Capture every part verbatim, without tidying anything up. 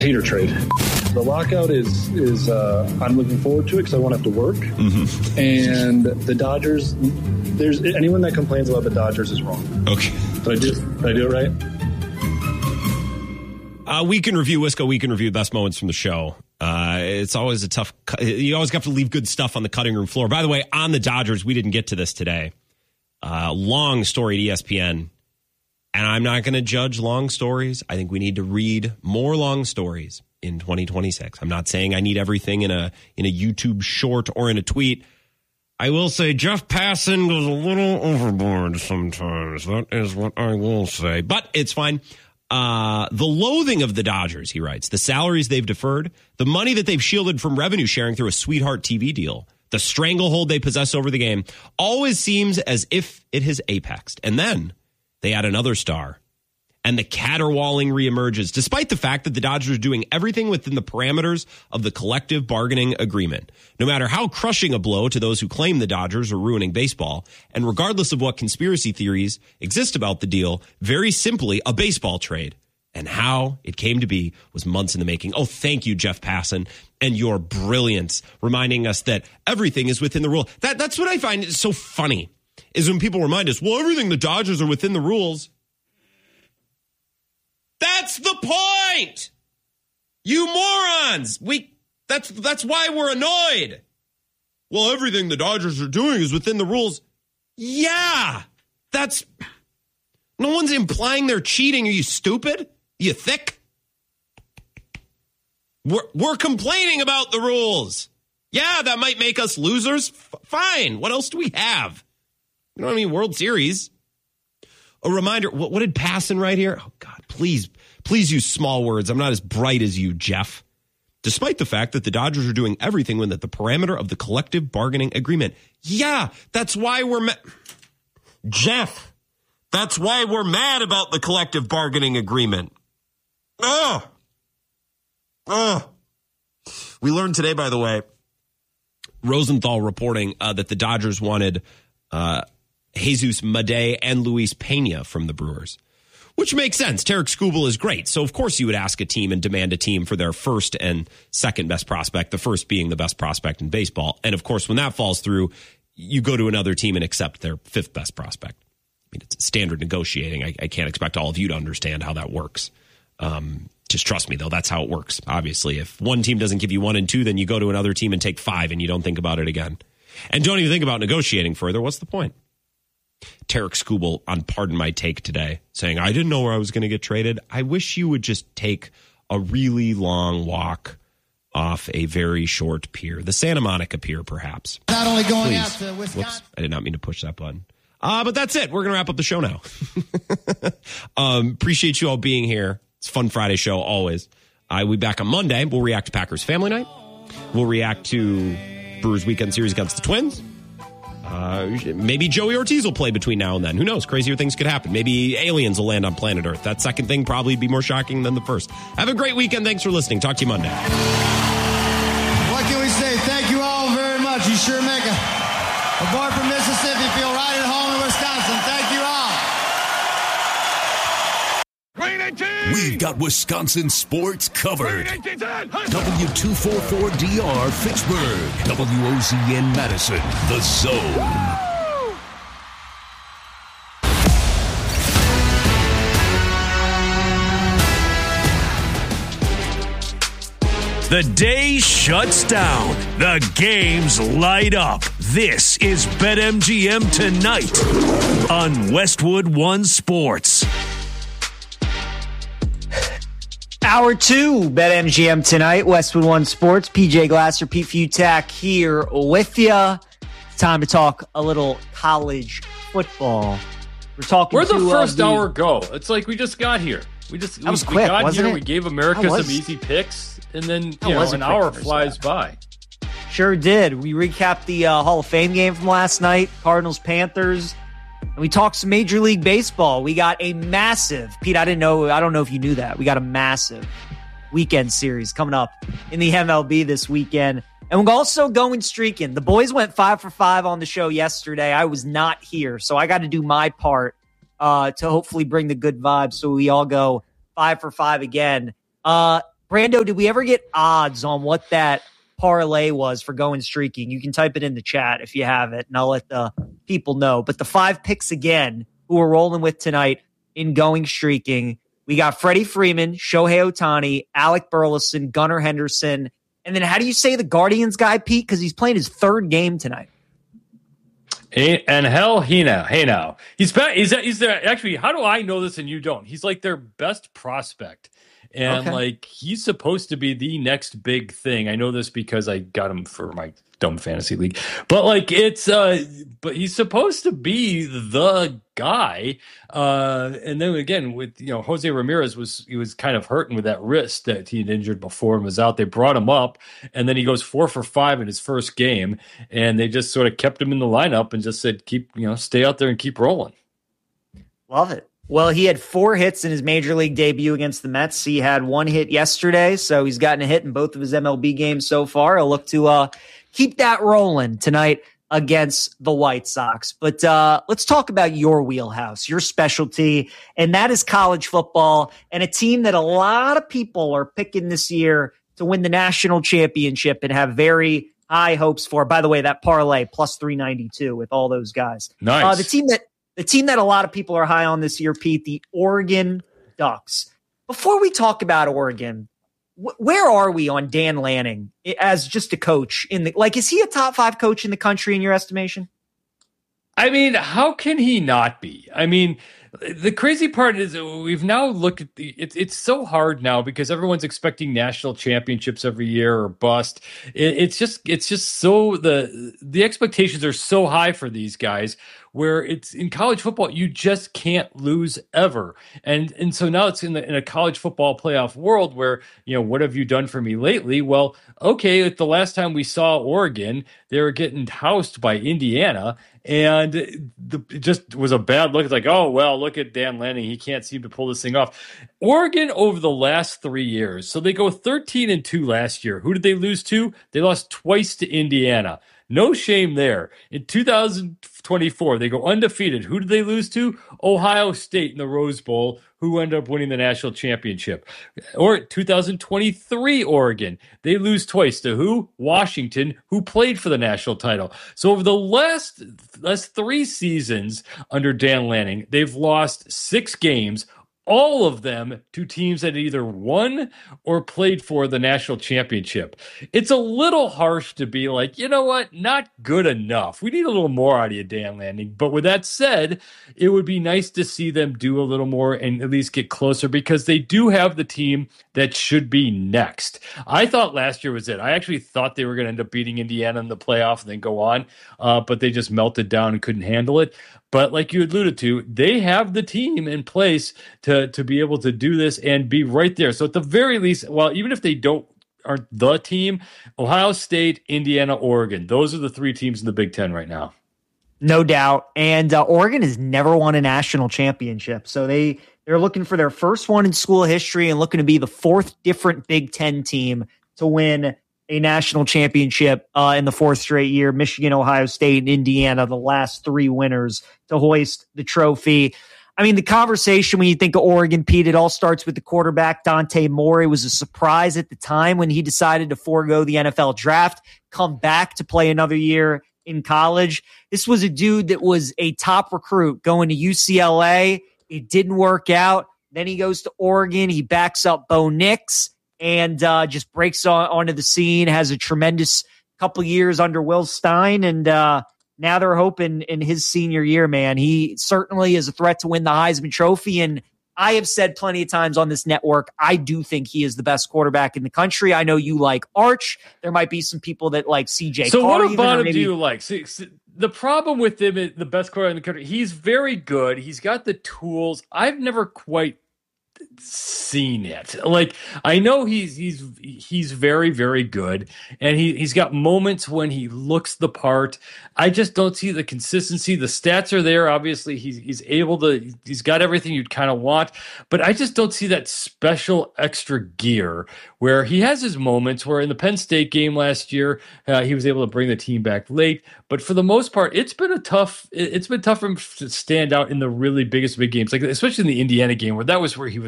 hater trade. The lockout is, is uh, I'm looking forward to it because I won't have to work. Mm-hmm. And the Dodgers, there's anyone that complains about the Dodgers is wrong. Okay. Did I do, did I do it right? Uh, week in review, Wisco, week in review, best moments from the show. Uh, it's always a tough, you always have to leave good stuff on the cutting room floor. By the way, on the Dodgers, we didn't get to this today. Uh, long story at E S P N. And I'm not going to judge long stories. I think we need to read more long stories in twenty twenty-six. I'm not saying I need everything in a in a YouTube short or in a tweet. I will say Jeff Passan goes a little overboard sometimes. That is what I will say. But it's fine. Uh, the loathing of the Dodgers, he writes, the salaries they've deferred, the money that they've shielded from revenue sharing through a sweetheart T V deal, the stranglehold they possess over the game, always seems as if it has apexed. And then they add another star, and the caterwauling reemerges, despite the fact that the Dodgers are doing everything within the parameters of the collective bargaining agreement. No matter how crushing a blow to those who claim the Dodgers are ruining baseball, and regardless of what conspiracy theories exist about the deal, very simply a baseball trade. And how it came to be was months in the making. Oh, thank you, Jeff Passan, and your brilliance, reminding us that everything is within the rule. That, that's what I find is so funny. Is when people remind us, well, everything the Dodgers are within the rules. That's the point. You morons. We that's that's why we're annoyed. Well, everything the Dodgers are doing is within the rules. Yeah. That's no one's implying they're cheating. Are you stupid? Are you thick? We're we're complaining about the rules. Yeah, that might make us losers. F- fine. What else do we have? You know what I mean? World Series. A reminder. What, what did Passan write here? Oh, God, please, please use small words. I'm not as bright as you, Jeff. Despite the fact that the Dodgers are doing everything within the parameter of the collective bargaining agreement. Yeah, that's why we're mad. Jeff, that's why we're mad about the collective bargaining agreement. Ugh. Ugh. We learned today, by the way, Rosenthal reporting uh, that the Dodgers wanted uh, Jesus Madej and Luis Pena from the Brewers, which makes sense. Tarek Skubal is great. So, of course, you would ask a team and demand a team for their first and second best prospect, the first being the best prospect in baseball. And, of course, when that falls through, you go to another team and accept their fifth best prospect. I mean, it's standard negotiating. I, I can't expect all of you to understand how that works. Um, just trust me, though. That's how it works. Obviously, if one team doesn't give you one and two, then you go to another team and take five and you don't think about it again. And don't even think about negotiating further. What's the point? Tarek Skubal on Pardon My Take today saying, I didn't know where I was going to get traded. I wish you would just take a really long walk off a very short pier. The Santa Monica Pier, perhaps. Not only going Please. out to Wisconsin. Whoops, I did not mean to push that button. Uh, but that's it. We're going to wrap up the show now. um, appreciate you all being here. It's a fun Friday show, always. I will be back on Monday. We'll react to Packers Family Night. We'll react to Brewers Weekend Series against the Twins. Uh, maybe Joey Ortiz will play between now and then. Who knows? Crazier things could happen. Maybe aliens will land on planet Earth. That second thing probably be more shocking than the first. Have a great weekend. Thanks for listening. Talk to you Monday. What can we say? Thank you all very much. You sure make a, a boy from Mississippi feel right at home in Wisconsin. Thank you all. We've got Wisconsin sports covered. W two forty-four D R Fitchburg. W O Z N Madison. The Zone. The day shuts down. The games light up. This is BetMGM Tonight on Westwood One Sports. Hour two, BetMGM Tonight, Westwood One Sports. P J Glasser, Pete Futak here with you. It's time to talk a little college football. We're talking. Where'd the to, first uh, the, hour go? It's like we just got here. We just that was we, quick, we got wasn't here. it? We gave America That was- some easy picks, and then That you know was a an quick hour first flies half. by. Sure did. We recapped the uh, Hall of Fame game from last night, Cardinals Panthers, and we talked some Major League Baseball. We got a massive Pete. I didn't know. I don't know if you knew that. We got a massive weekend series coming up in the M L B this weekend. And we're also going streaking. The boys went five for five on the show yesterday. I was not here, so I got to do my part uh, to hopefully bring the good vibes so we all go five for five again. Uh, Brando, did we ever get odds on what that parlay was for going streaking? You can type it in the chat if you have it, and I'll let the people know. But the five picks again, who we're rolling with tonight in going streaking, we got Freddie Freeman, Shohei Ohtani, Alec Burleson, Gunnar Henderson, and then how do you say the Guardians guy, Pete? Because he's playing his third game tonight. Hey, and hell, he now, hey now, he's back. He's he's there. Actually, how do I know this and you don't? He's like their best prospect. And okay. like he's supposed to be the next big thing. I know this because I got him for my dumb fantasy league. But like it's uh but he's supposed to be the guy. Uh and then again with you know Jose Ramirez was he was kind of hurting with that wrist that he had injured before and was out. They brought him up and then he goes four for five in his first game and they just sort of kept him in the lineup and just said keep you know stay out there and keep rolling. Love it. Well, he had four hits in his major league debut against the Mets. He had one hit yesterday, so he's gotten a hit in both of his M L B games so far. He'll look to uh, keep that rolling tonight against the White Sox. But uh, let's talk about your wheelhouse, your specialty, and that is college football and a team that a lot of people are picking this year to win the national championship and have very high hopes for. By the way, that parlay, plus three ninety-two with all those guys. Nice. Uh, the team that The team that a lot of people are high on this year, Pete, the Oregon Ducks. Before we talk about Oregon, wh- where are we on Dan Lanning as just a coach? In the like, is he a top five coach in the country in your estimation? I mean, how can he not be? I mean, the crazy part is we've now looked at the, it's it's so hard now because everyone's expecting national championships every year or bust. It, it's just it's just so the the expectations are so high for these guys where it's in college football, you just can't lose ever. And and so now it's in the in a college football playoff world where, you know, what have you done for me lately? Well, okay, at the last time we saw Oregon, they were getting housed by Indiana. And the, it just was a bad look. It's like, oh, well, look at Dan Lanning. He can't seem to pull this thing off. Oregon over the last three years. So they go thirteen and two last year. Who did they lose to? They lost twice to Indiana. No shame there. In two thousand twenty-four, they go undefeated. Who did they lose to? Ohio State in the Rose Bowl, who ended up winning the national championship. Or two thousand twenty-three, Oregon. They lose twice to who? Washington, who played for the national title. So over the last, last three seasons under Dan Lanning, they've lost six games, all of them to teams that either won or played for the national championship. It's a little harsh to be like, you know what, not good enough. We need a little more out of you, Dan Lanning. But with that said, it would be nice to see them do a little more and at least get closer because they do have the team that should be next. I thought last year was it. I actually thought they were going to end up beating Indiana in the playoff and then go on, uh, but they just melted down and couldn't handle it. But like you alluded to, they have the team in place to, to be able to do this and be right there. So at the very least, well, even if they don't aren't the team, Ohio State, Indiana, Oregon, those are the three teams in the Big Ten right now. No doubt. And uh, Oregon has never won a national championship. So they, they're looking for their first one in school history and looking to be the fourth different Big Ten team to win a national championship uh, in the fourth straight year. Michigan, Ohio State, and Indiana, the last three winners to hoist the trophy. I mean, the conversation when you think of Oregon, Pete, it all starts with the quarterback, Dante Moore. It was a surprise at the time when he decided to forego the N F L draft, come back to play another year in college. This was a dude that was a top recruit going to U C L A. It didn't work out. Then he goes to Oregon. He backs up Bo Nix and uh, just breaks on, onto the scene, has a tremendous couple years under Will Stein, and uh, now they're hoping in his senior year, man, he certainly is a threat to win the Heisman Trophy, and I have said plenty of times on this network, I do think he is the best quarterback in the country. I know you like Arch. There might be some people that like C J So Carr what about him maybe- do you like? See, see, the problem with him is the best quarterback in the country, he's very good. He's got the tools. I've never quite seen it. Like, I know he's he's he's very, very good, and he, he's got moments when he looks the part. I just don't see the consistency. The stats are there. Obviously, he's he's able to, he's got everything you'd kind of want, but I just don't see that special extra gear where he has his moments where in the Penn State game last year, uh, he was able to bring the team back late. But for the most part, it's been a tough, it's been tough for him to stand out in the really biggest big games, like especially in the Indiana game where that was where he was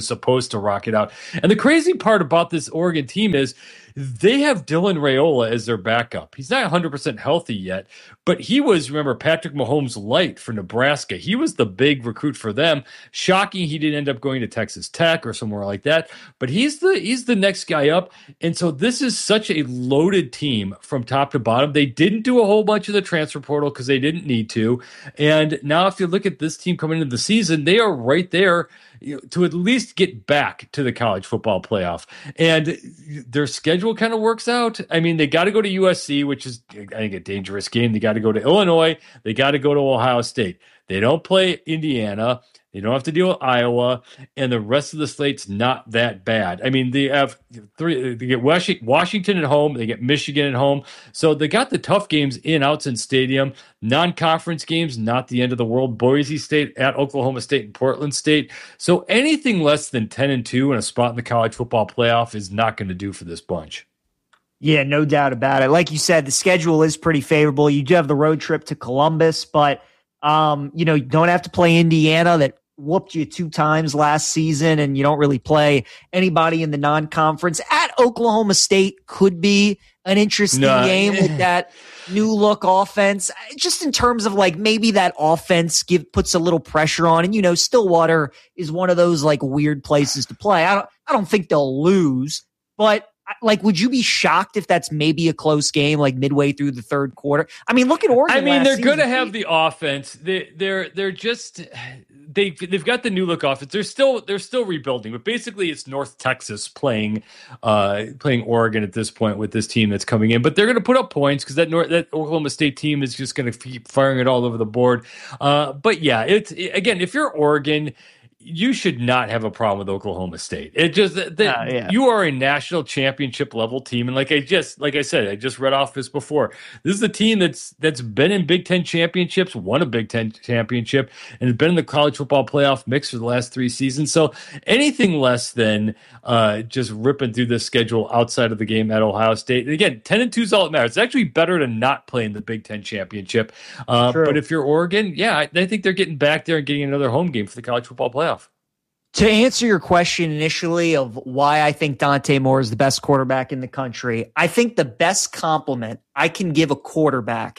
was supposed to rock it out. And the crazy part about this Oregon team is they have Dylan Raiola as their backup. He's not one hundred percent healthy yet, but he was, remember, Patrick Mahomes light for Nebraska. He was the big recruit for them. Shocking he didn't end up going to Texas Tech or somewhere like that, but he's the he's the next guy up. And so this is such a loaded team from top to bottom. They didn't do a whole bunch of the transfer portal because they didn't need to. And now if you look at this team coming into the season, they are right there, you know, to at least get back to the college football playoff. And their schedule kind of works out. I mean, they got to go to U S C, which is, I think, a dangerous game. They got to go to Illinois. They got to go to Ohio State. They don't play Indiana. They don't have to deal with Iowa, and the rest of the slate's not that bad. I mean, they have three. They get Washington at home. They get Michigan at home. So they got the tough games in Autzen Stadium. Non-conference games, not the end of the world. Boise State at Oklahoma State and Portland State. So anything less than ten and two and a spot in the college football playoff is not going to do for this bunch. Yeah, no doubt about it. Like you said, the schedule is pretty favorable. You do have the road trip to Columbus, but um, you know, you don't have to play Indiana that whooped you two times last season, and you don't really play anybody in the non-conference. At Oklahoma State could be an interesting no. game with that new look offense, just in terms of like maybe that offense give puts a little pressure on. And, you know, Stillwater is one of those like weird places to play. I don't, I don't think they'll lose, but like, would you be shocked if that's maybe a close game, like midway through the third quarter? I mean, look at Oregon. I mean, they're going to have they, the offense. They, they're they're just they they've got the new look offense. They're still they're still rebuilding, but basically it's North Texas playing uh, playing Oregon at this point with this team that's coming in. But they're going to put up points because that North, that Oklahoma State team is just going to keep firing it all over the board. Uh, but yeah, it's it, again, if you're Oregon, you should not have a problem with Oklahoma State. It just that uh, yeah. you are a national championship level team, and like I just like I said, I just read off this before. This is a team that's that's been in Big Ten championships, won a Big Ten championship, and has been in the college football playoff mix for the last three seasons. So anything less than uh, just ripping through the schedule outside of the game at Ohio State. And again, ten and two is all that matters. It's actually better to not play in the Big Ten championship. Uh, but if you're Oregon, yeah, I, I think they're getting back there and getting another home game for the college football playoff. To answer your question initially of why I think Dante Moore is the best quarterback in the country, I think the best compliment I can give a quarterback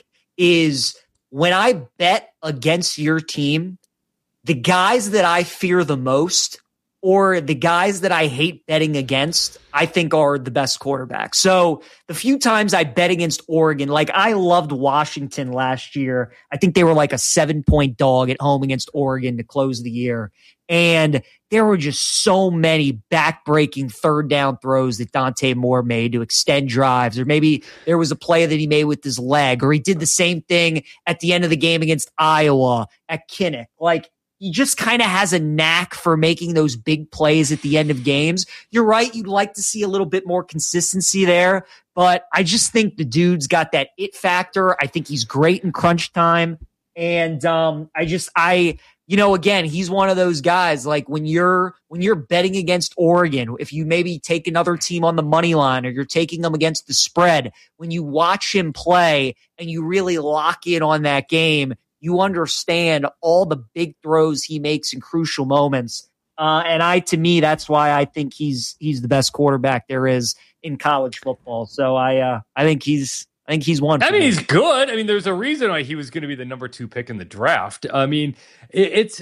is when I bet against your team, the guys that I fear the most or the guys that I hate betting against, I think are the best quarterbacks. So the few times I bet against Oregon, like I loved Washington last year. I think they were like a seven point dog at home against Oregon to close the year. And there were just so many backbreaking third down throws that Dante Moore made to extend drives, or maybe there was a play that he made with his leg, or he did the same thing at the end of the game against Iowa at Kinnick. Like, he just kind of has a knack for making those big plays at the end of games. You're right. You'd like to see a little bit more consistency there, but I just think the dude's got that it factor. I think he's great in crunch time. And um, I just, I, you know, again, he's one of those guys, like when you're, when you're betting against Oregon, if you maybe take another team on the money line or you're taking them against the spread, when you watch him play and you really lock in on that game, you understand all the big throws he makes in crucial moments. Uh, and I, to me, that's why I think he's he's the best quarterback there is in college football. So I uh, I think he's I think he's one. I mean, me. He's good. I mean, there's a reason why he was going to be the number two pick in the draft. I mean, it, it's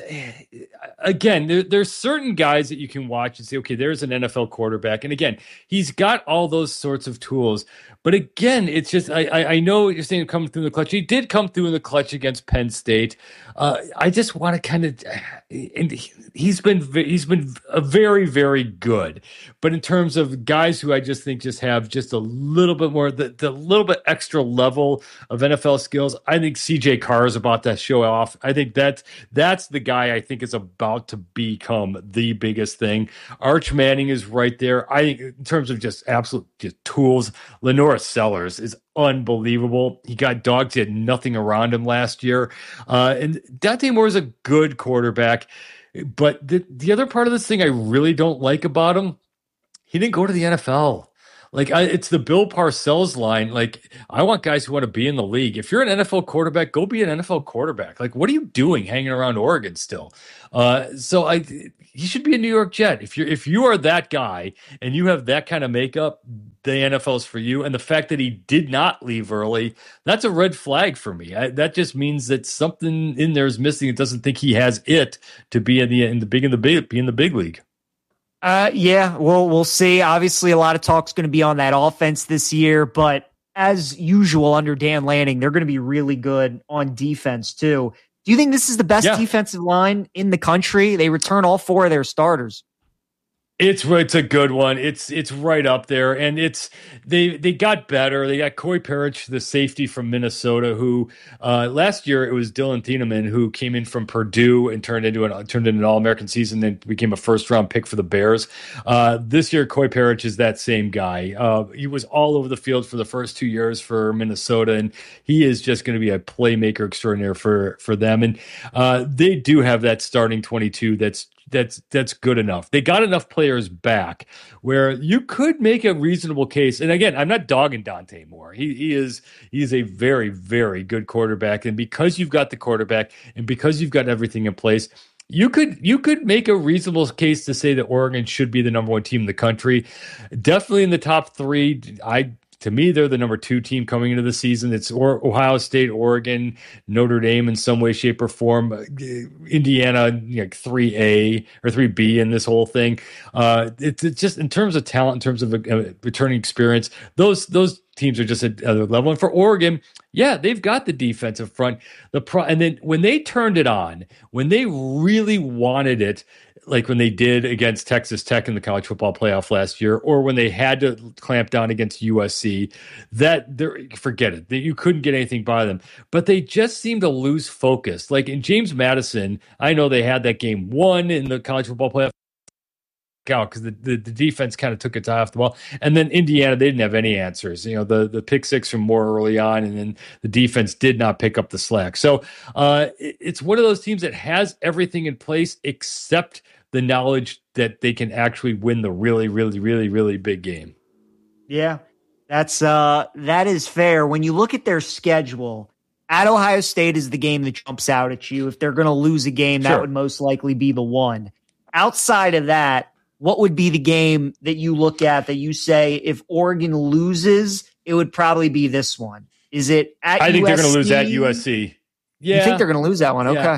again, there, there's certain guys that you can watch and say, okay, there's an N F L quarterback, and again, he's got all those sorts of tools. But again, it's just I, I, I know what you're saying coming through in the clutch. He did come through in the clutch against Penn State. Uh, I just want to kind of, and he's been he's been a very very good. But in terms of guys who I just think just have just a little bit more the, the little bit extra level of N F L skills, I think C J Carr is about to show off. I think that's that's the guy I think is about to become the biggest thing. Arch Manning is right there. I think in terms of just absolute just tools, Lenore Sellers is unbelievable. He got dogs. He had nothing around him last year. Uh, and Dante Moore is a good quarterback. But the, the other part of this thing I really don't like about him, he didn't go to the N F L. Like, I, it's the Bill Parcells line. Like, I want guys who want to be in the league. If you're an N F L quarterback, go be an N F L quarterback. Like, what are you doing hanging around Oregon still? Uh, so I, he should be a New York Jet. If you're if you are that guy and you have that kind of makeup, the N F L is for you. And the fact that he did not leave early, that's a red flag for me. I, that just means that something in there is missing. It doesn't think he has it to be in the in the big in the big be in the big league. Uh, yeah, well, we'll see. Obviously, a lot of talk's going to be on that offense this year, but as usual under Dan Lanning, they're going to be really good on defense too. Do you think this is the best yeah. defensive line in the country? They return all four of their starters. It's it's a good one. It's it's right up there, and it's they they got better. They got Corey Parrish, the safety from Minnesota, who uh, last year it was Dylan Thieneman who came in from Purdue and turned into an turned into an All American season, then became a first round pick for the Bears. Uh, this year, Corey Parrish is that same guy. Uh, he was all over the field for the first two years for Minnesota, and he is just going to be a playmaker extraordinaire for for them. And uh, they do have that starting twenty-two that's. That's that's good enough. They got enough players back where you could make a reasonable case. And again, I'm not dogging Dante Moore. He he is he is a very, very good quarterback. And because you've got the quarterback and because you've got everything in place, you could you could make a reasonable case to say that Oregon should be the number one team in the country. Definitely in the top three. I To me, they're the number two team coming into the season. It's Ohio State, Oregon, Notre Dame in some way, shape, or form. Indiana, like three A or three B in this whole thing. Uh, it's, it's just in terms of talent, in terms of a, a returning experience, those those teams are just at other level. And for Oregon, yeah, they've got the defensive front. The pro, and then when they turned it on, when they really wanted it, like when they did against Texas Tech in the college football playoff last year, or when they had to clamp down against U S C, that they're, forget it, that you couldn't get anything by them. But they just seem to lose focus. Like in James Madison, I know they had that game won in the college football playoff out because the, the, the defense kind of took its eye off the ball. And then Indiana, they didn't have any answers. You know, the, the pick six from Moore early on, and then the defense did not pick up the slack. So uh, it, it's one of those teams that has everything in place except the knowledge that they can actually win the really, really, really, really big game. Yeah, that's uh, that is fair. When you look at their schedule, at Ohio State is the game that jumps out at you. If they're going to lose a game, that Sure. would most likely be the one. Outside of that, what would be the game that you look at that you say if Oregon loses, it would probably be this one? Is it at I think U S C? they're going to lose at U S C. Yeah. You think they're going to lose that one? Okay. Yeah.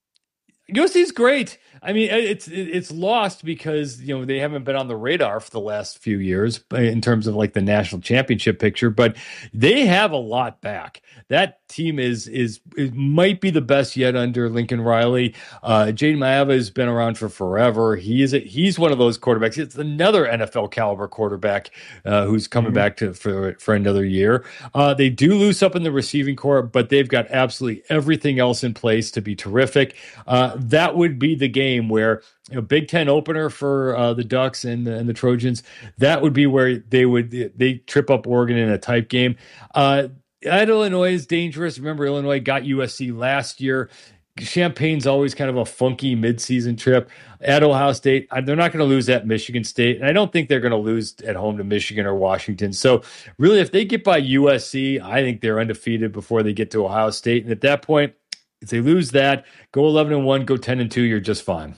U S C is great. I mean, it's it's lost because, you know, they haven't been on the radar for the last few years in terms of like the national championship picture, but they have a lot back. That team is is it might be the best yet under Lincoln Riley. Uh, Jaden Maiava has been around for forever. He is a, he's one of those quarterbacks. It's another N F L caliber quarterback uh, who's coming mm-hmm. back to for for another year. Uh, they do loose up in the receiving corps, but they've got absolutely everything else in place to be terrific. Uh, that would be the game where, you know, Big Ten opener for uh, the Ducks and the, and the Trojans. That would be where they would they trip up Oregon in a tight game. Uh, at Illinois is dangerous. Remember, Illinois got U S C last year. Champagne's always kind of a funky midseason trip. At Ohio State, they're not going to lose at Michigan State, and I don't think they're going to lose at home to Michigan or Washington. So really, if they get by U S C, I think they're undefeated before they get to Ohio State. And at that point, if they lose that, go eleven and one, go ten and two, you're just fine.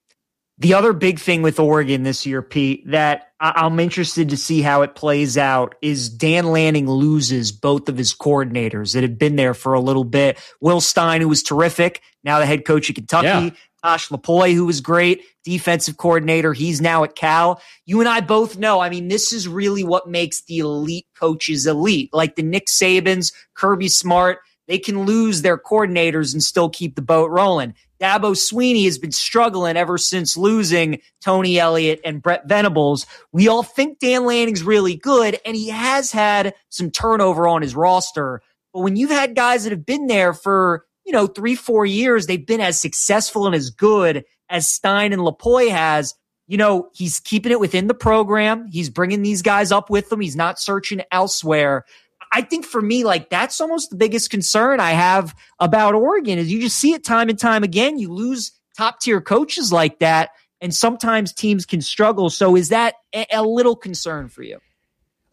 The other big thing with Oregon this year, Pete, that I'm interested to see how it plays out is Dan Lanning loses both of his coordinators that have been there for a little bit. Will Stein, who was terrific, now the head coach of Kentucky. Yeah. Tosh Lupoi, who was great, defensive coordinator. He's now at Cal. You and I both know, I mean, this is really what makes the elite coaches elite. Like the Nick Sabans, Kirby Smart, they can lose their coordinators and still keep the boat rolling. Dabo Swinney has been struggling ever since losing Tony Elliott and Brett Venables. We all think Dan Lanning's really good, and he has had some turnover on his roster. But when you've had guys that have been there for, you know, three, four years, they've been as successful and as good as Stein and Lupoi has. You know, he's keeping it within the program. He's bringing these guys up with him. He's not searching elsewhere. I think for me, like, that's almost the biggest concern I have about Oregon is you just see it time and time again. You lose top tier coaches like that, and sometimes teams can struggle. So is that a, a little concern for you?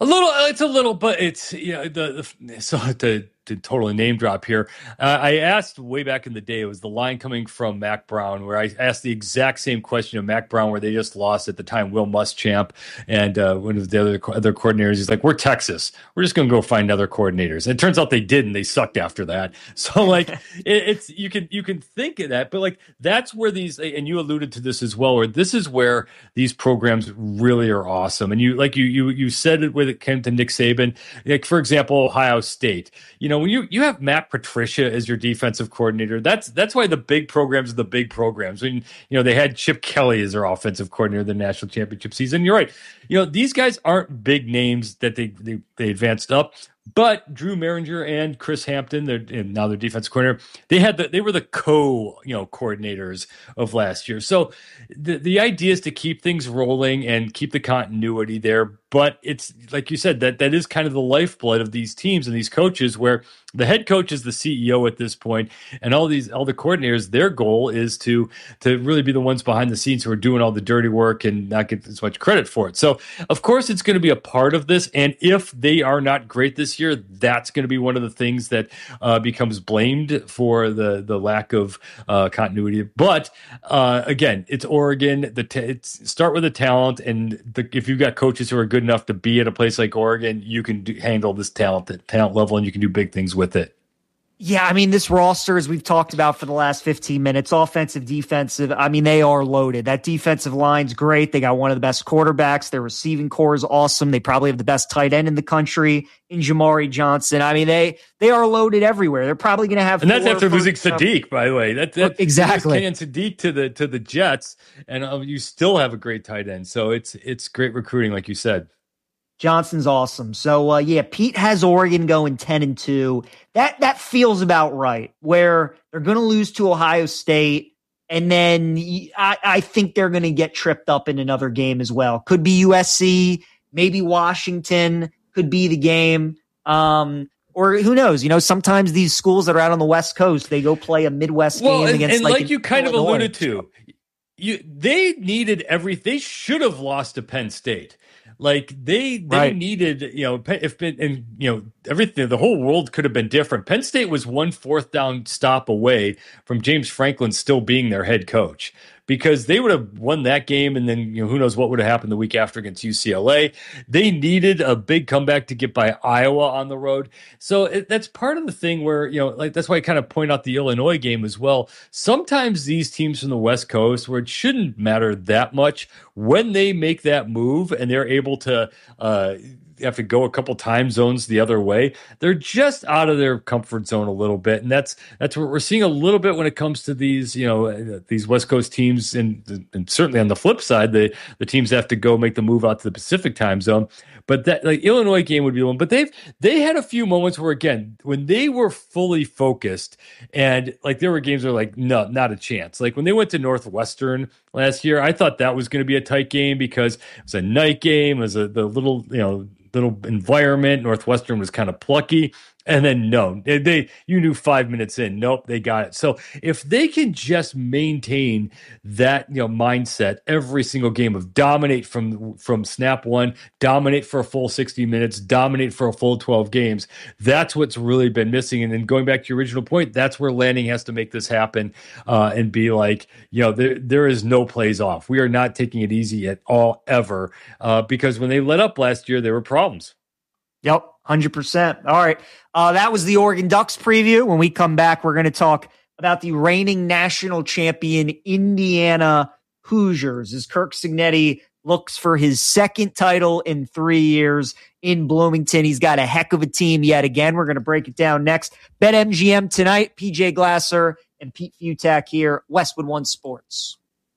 A little, it's a little, but it's, you know, the, the so to, to totally name drop here. Uh, I asked way back in the day, it was the line coming from Mac Brown, where I asked the exact same question of Mac Brown, where they just lost at the time, Will Muschamp, and uh, one of the other other coordinators. He's like, "We're Texas. We're just going to go find other coordinators." And it turns out they did, and they sucked after that. So like, it, it's you can you can think of that, but like that's where these, and you alluded to this as well, where this is where these programs really are awesome. And you like you you you said it when it came to Nick Saban, like for example, Ohio State. You know, when you, you have Matt Patricia as your defensive coordinator, that's that's why the big programs are the big programs. When, you know, they had Chip Kelly as their offensive coordinator in the national championship season. You're right. You know, these guys aren't big names that they they, they advanced up. But Drew Maringer and Chris Hampton, they're and now their defensive coordinator, they had the, they were the co you know coordinators of last year. So the the idea is to keep things rolling and keep the continuity there. But it's like you said, that that is kind of the lifeblood of these teams and these coaches, where the head coach is the C E O at this point, and all these all the coordinators, their goal is to to really be the ones behind the scenes who are doing all the dirty work and not get as much credit for it. So of course it's going to be a part of this, and if they are not great this year, that's going to be one of the things that uh, becomes blamed for the the lack of uh, continuity. But uh, again, it's Oregon. The t- it's start with the talent, and the, if you've got coaches who are good enough to be at a place like Oregon, you can do, handle this talent at talent level, and you can do big things with it. Yeah, I mean, this roster, as we've talked about for the last fifteen minutes, offensive, defensive, I mean, they are loaded. That defensive line's great. They got one of the best quarterbacks. Their receiving core is awesome. They probably have the best tight end in the country in Jamari Johnson. I mean, they they are loaded everywhere. They're probably going to have, and that's after losing Sadiq, by the way. That, that exactly, and Sadiq to the to the Jets, and uh, you still have a great tight end. So it's it's great recruiting, like you said. Johnson's awesome. So uh, yeah, Pete has Oregon going ten and two. That that feels about right. Where they're going to lose to Ohio State, and then I, I think they're going to get tripped up in another game as well. Could be U S C, maybe Washington. Could be the game, um, or who knows? You know, sometimes these schools that are out on the West Coast, they go play a Midwest well, game and, against and like, like you kind Illinois. of alluded to. You they needed every. They should have lost to Penn State. Like they, they right. needed, you know, if been, and you know, everything, the whole world could have been different. Penn State was one fourth down stop away from James Franklin still being their head coach, because they would have won that game, and then you know who knows what would have happened the week after against U C L A. They needed a big comeback to get by Iowa on the road. So it, that's part of the thing where, you know, like that's why I kind of point out the Illinois game as well. Sometimes these teams from the West Coast, where it shouldn't matter that much, when they make that move and they're able to uh, have to go a couple time zones the other way, they're just out of their comfort zone a little bit, and that's that's what we're seeing a little bit when it comes to these, you know, these West Coast teams, and, and certainly on the flip side, the the teams have to go make the move out to the Pacific time zone. But that like Illinois game would be one. But they've they had a few moments where, again, when they were fully focused, and like there were games where like no, not a chance. Like when they went to Northwestern last year, I thought that was going to be a tight game because it was a night game, it was a the little you know. little environment. Northwestern was kind of plucky. And then no, they, they you knew five minutes in, nope, they got it. So if they can just maintain that, you know, mindset every single game of dominate from from snap one, dominate for a full sixty minutes, dominate for a full twelve games, that's what's really been missing. And then going back to your original point, that's where Lanning has to make this happen uh, and be like, you know, there there is no plays off. We are not taking it easy at all ever uh, because when they let up last year, there were problems. Yep, one hundred percent. All right. Uh, that was the Oregon Ducks preview. When we come back, we're going to talk about the reigning national champion Indiana Hoosiers as Kirk Cignetti looks for his second title in three years in Bloomington. He's got a heck of a team yet again. We're going to break it down next. BetMGM tonight, P J Glasser and Pete Futak here, Westwood One Sports.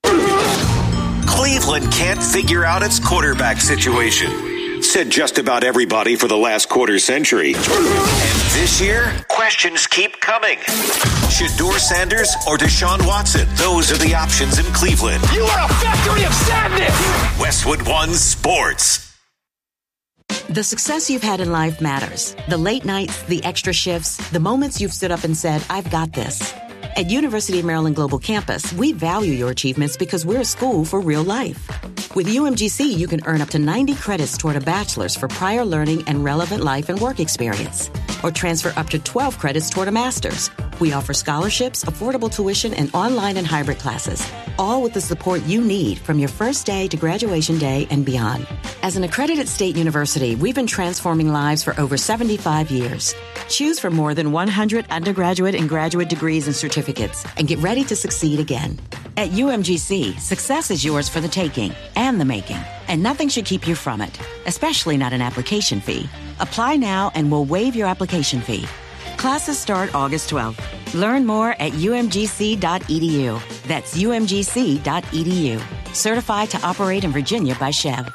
Cleveland can't figure out its quarterback situation. Said just about everybody for the last quarter century. And this year, questions keep coming. Shedeur Sanders or Deshaun Watson? Those are the options in Cleveland. You are a factory of sadness! Westwood One Sports. The success you've had in life matters. The late nights, the extra shifts, the moments you've stood up and said, I've got this. At University of Maryland Global Campus, we value your achievements because we're a school for real life. With U M G C, you can earn up to ninety credits toward a bachelor's for prior learning and relevant life and work experience, or transfer up to twelve credits toward a master's. We offer scholarships, affordable tuition, and online and hybrid classes, all with the support you need from your first day to graduation day and beyond. As an accredited state university, we've been transforming lives for over seventy-five years. Choose from more than one hundred undergraduate and graduate degrees and certificates, and get ready to succeed again. At U M G C, success is yours for the taking and the making, and nothing should keep you from it, especially not an application fee. Apply now and we'll waive your application fee. Classes start August twelfth. Learn more at U M G C dot E D U. That's U M G C dot E D U. Certified to operate in Virginia by Chev.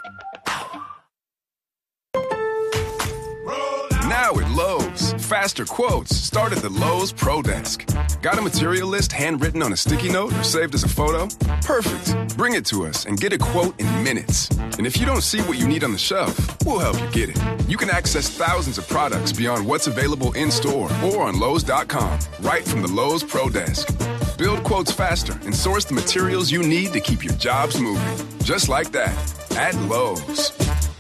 Now at Lowe's, faster quotes start at the Lowe's Pro Desk. Got a material list handwritten on a sticky note or saved as a photo? Perfect. Bring it to us and get a quote in minutes. And if you don't see what you need on the shelf, we'll help you get it. You can access thousands of products beyond what's available in-store or on Lowe's dot com, right from the Lowe's Pro Desk. Build quotes faster and source the materials you need to keep your jobs moving. Just like that, at Lowe's.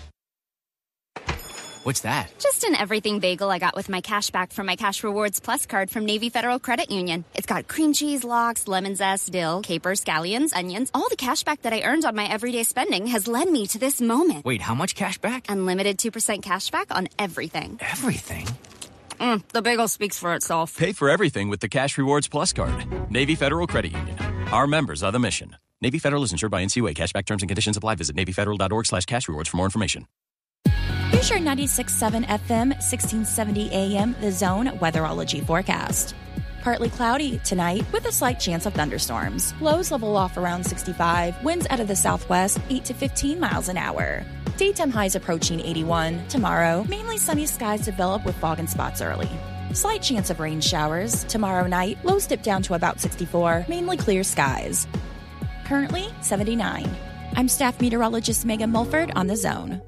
What's that? Just an everything bagel I got with my cash back from my Cash Rewards Plus card from Navy Federal Credit Union. It's got cream cheese, lox, lemon zest, dill, capers, scallions, onions. All the cash back that I earned on my everyday spending has led me to this moment. Wait, how much cash back? Unlimited two percent cash back on everything. Everything? Mm, the bagel speaks for itself. Pay for everything with the Cash Rewards Plus card. Navy Federal Credit Union. Our members are the mission. Navy Federal is insured by N C U A. Cashback terms and conditions apply. Visit Navy Federal dot org slash cash rewards for more information. Here's your ninety-six point seven F M, sixteen seventy A M, The Zone weatherology forecast. Partly cloudy tonight with a slight chance of thunderstorms. Lows level off around sixty-five. Winds out of the southwest, eight to fifteen miles an hour. Daytime highs approaching eighty-one. Tomorrow, mainly sunny skies develop with fog and spots early. Slight chance of rain showers. Tomorrow night, lows dip down to about sixty-four. Mainly clear skies. Currently, seventy-nine. I'm staff meteorologist Megan Mulford on The Zone.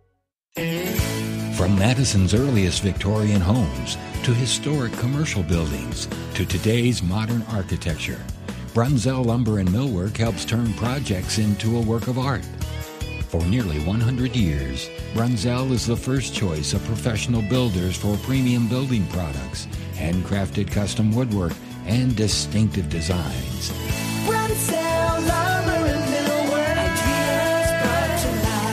From Madison's earliest Victorian homes to historic commercial buildings to today's modern architecture, Brunzell Lumber and Millwork helps turn projects into a work of art. For nearly one hundred years, Brunzell is the first choice of professional builders for premium building products, handcrafted custom woodwork, and distinctive designs. Brunzell Lumber and Millwork, ideas brought to life.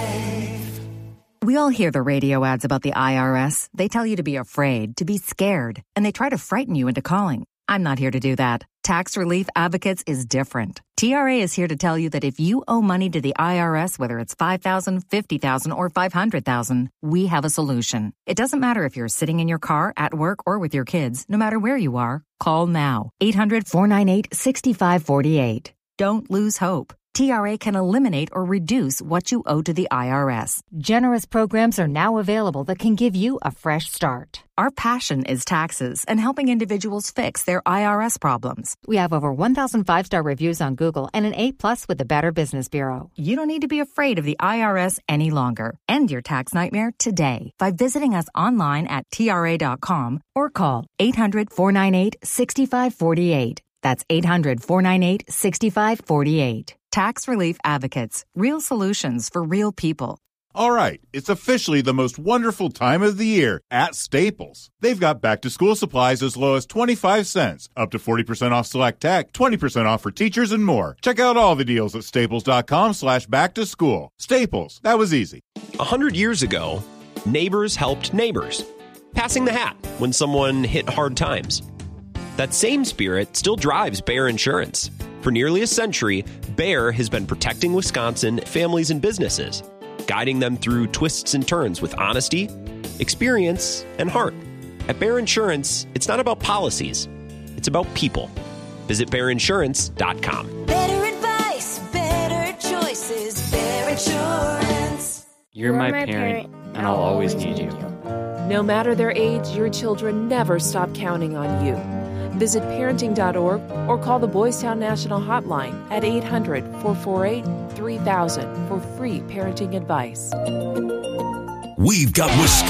We all hear the radio ads about the I R S. They tell you to be afraid, to be scared, and they try to frighten you into calling. I'm not here to do that. Tax Relief Advocates is different. T R A is here to tell you that if you owe money to the I R S, whether it's five thousand dollars, fifty thousand dollars, or five hundred thousand dollars, we have a solution. It doesn't matter if you're sitting in your car, at work, or with your kids. No matter where you are, call now. eight hundred, four nine eight, six five four eight. Don't lose hope. T R A can eliminate or reduce what you owe to the I R S. Generous programs are now available that can give you a fresh start. Our passion is taxes and helping individuals fix their I R S problems. We have over one thousand five-star reviews on Google and an A plus with the Better Business Bureau. You don't need to be afraid of the I R S any longer. End your tax nightmare today by visiting us online at T R A dot com or call eight hundred, four nine eight, six five four eight. That's eight hundred, four nine eight, six five four eight. Tax Relief Advocates. Real solutions for real people. All right, it's officially the most wonderful time of the year at Staples. They've got back-to-school supplies as low as twenty-five cents, up to forty percent off select tech, twenty percent off for teachers, and more. Check out all the deals at staples dot com slash back to school. Staples, that was easy. A hundred years ago, neighbors helped neighbors, passing the hat when someone hit hard times. That same spirit still drives Bear Insurance. For nearly a century, Bear has been protecting Wisconsin families and businesses, guiding them through twists and turns with honesty, experience, and heart. At Bear Insurance, it's not about policies, it's about people. Visit bear insurance dot com. Better advice, better choices, Bear Insurance. You're, You're my, my parent, parent, and I'll always need you. No matter their age, your children never stop counting on you. Visit parenting dot org or call the Boys Town National Hotline at eight hundred, four four eight, three thousand for free parenting advice. We've got Wisconsin.